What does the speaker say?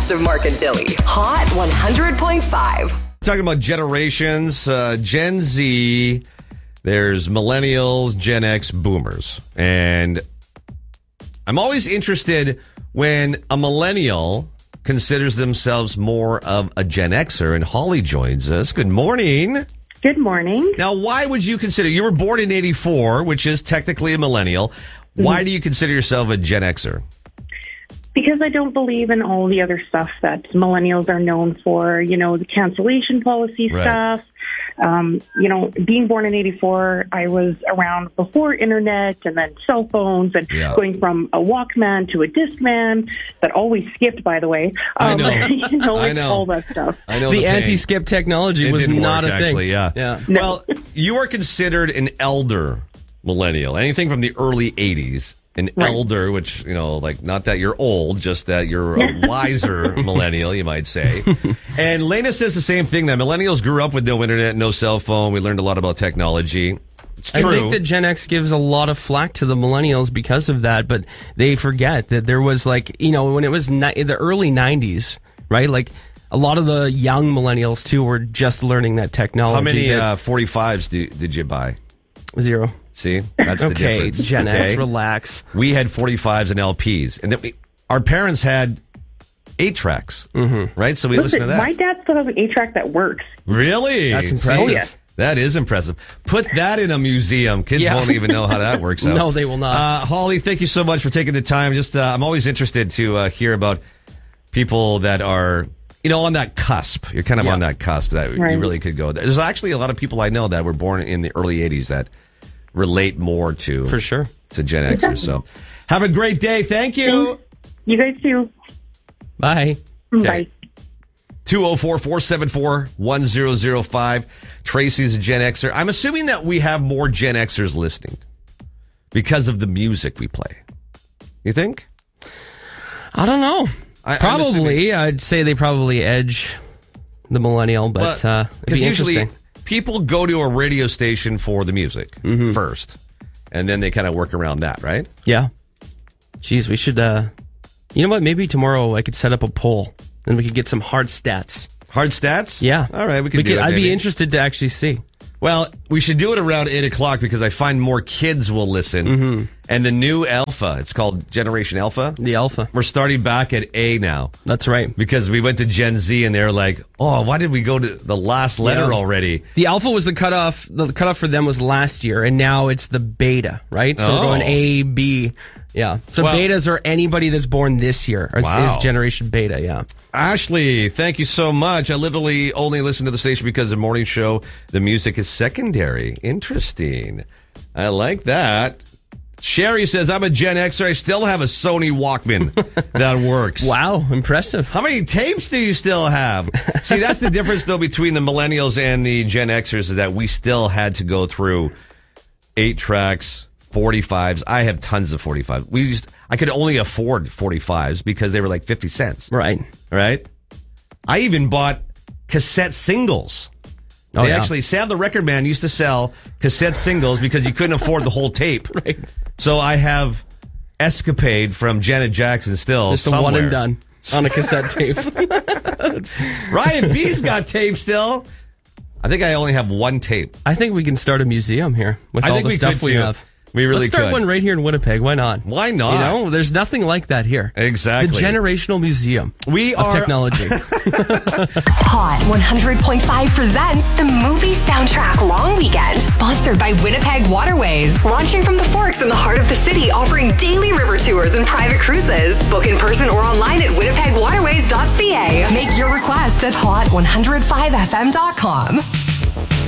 best of Mark and Dilly. Hot 100.5. Talking about generations, Gen Z, there's millennials, Gen X, boomers. And I'm always interested when a millennial considers themselves more of a Gen Xer, and Holly joins us. Good morning. Good morning. Now, why would you consider, you were born in 84, which is technically a millennial. Why do you consider yourself a Gen Xer? Because I don't believe in all the other stuff that millennials are known for, you know, the cancellation policy stuff. You know, being born in 84, I was around before internet and then cell phones and going from a Walkman to a Discman that always skipped, by the way. I know. You know, like I know. all that stuff. I know the anti-skip technology was not a thing. Actually, yeah. Well, you are considered an elder millennial. Anything from the early 80s. An elder, which, you know, like, not that you're old, just that you're a wiser millennial, you might say. And Lena says the same thing, that millennials grew up with no internet, no cell phone. We learned a lot about technology. It's true. I think that Gen X gives a lot of flack to the millennials because of that, but they forget that there was, like, you know, when it was the early 90s, right? Like, a lot of the young millennials, too, were just learning that technology. How many 45s did you buy? 0. See, that's the difference. Gen X, relax. We had 45s and LPs, and then our parents had 8-tracks, right? So we listened to that. My dad still has an 8-track that works. Really? That's impressive. Oh, yeah. That is impressive. Put that in a museum. Kids won't even know how that works out. No, they will not. Holly, thank you so much for taking the time. Just, I'm always interested to hear about people that are, you know, on that cusp. You're kind of on that cusp that you really could go there. There's actually a lot of people I know that were born in the early 80s that relate more to, for sure, to Gen Xers. So have a great day. Thank you. You guys too. Bye. Okay. Bye. 204-474-1005. Tracy's a Gen Xer. I'm assuming that we have more Gen Xers listening because of the music we play. You think? I don't know. Probably. I'd say they probably edge the millennial, but it'd be interesting. People go to a radio station for the music first, and then they kind of work around that, right? Yeah. Jeez, we should, you know what? Maybe tomorrow I could set up a poll, and we could get some hard stats. Hard stats? Yeah. All right, we could do it. I'd be interested to actually see. Well, we should do it around 8 o'clock because I find more kids will listen. And the new Alpha, it's called Generation Alpha. The Alpha. We're starting back at A now. That's right. Because we went to Gen Z and they're like, oh, why did we go to the last letter already? The Alpha was the cutoff. The cutoff for them was last year, and now it's the Beta, right? So we're going A, B. Yeah. So betas are anybody that's born this year. Is Generation Beta, yeah. Ashley, thank you so much. I literally only listen to the station because the morning show, the music is secondary. Interesting. I like that. Sherry says, I'm a Gen Xer. I still have a Sony Walkman that works. Wow, impressive. How many tapes do you still have? See, that's the difference, though, between the millennials and the Gen Xers, is that we still had to go through 8 tracks, 45s. I have tons of 45s. I could only afford 45s because they were like 50 cents. Right. Right? I even bought cassette singles. Sam the Record Man used to sell cassette singles because you couldn't afford the whole tape. Right. So I have Escapade from Janet Jackson still just somewhere. A one and done on a cassette tape. Ryan B's got tape still. I think I only have one tape. I think we can start a museum here with all the stuff we have. We really Let's start could. one right here in Winnipeg. Why not? Why not? You know, there's nothing like that here. Exactly. The Generational Museum of Technology. Hot 100.5 presents the movie soundtrack long weekend, sponsored by Winnipeg Waterways. Launching from the Forks in the heart of the city, offering daily river tours and private cruises. Book in person or online at winnipegwaterways.ca. Make your request at hot105fm.com.